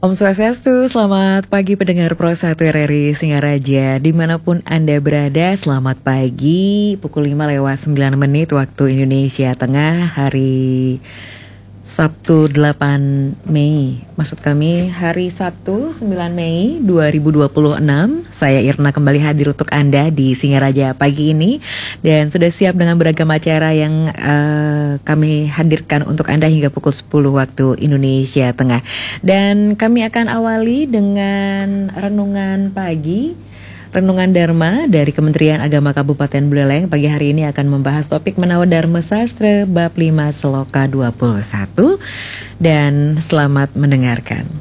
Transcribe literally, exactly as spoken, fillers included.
Om Swastiastu, selamat pagi pendengar Pro satu R R I Singaraja. Dimanapun Anda berada, selamat pagi. Pukul lima lewat sembilan menit waktu Indonesia Tengah, hari Sabtu delapan Mei. Maksud kami hari Sabtu sembilan Mei dua ribu dua puluh enam. Saya Irna kembali hadir untuk Anda di Singaraja pagi ini. Dan sudah siap dengan beragam acara yang uh, kami hadirkan untuk Anda hingga pukul sepuluh waktu Indonesia Tengah. Dan kami akan awali dengan renungan pagi, Renungan Dharma dari Kementerian Agama Kabupaten Buleleng. Pagi hari ini akan membahas topik Menawa Dharma Sastra bab lima Seloka dua puluh satu. Dan selamat mendengarkan.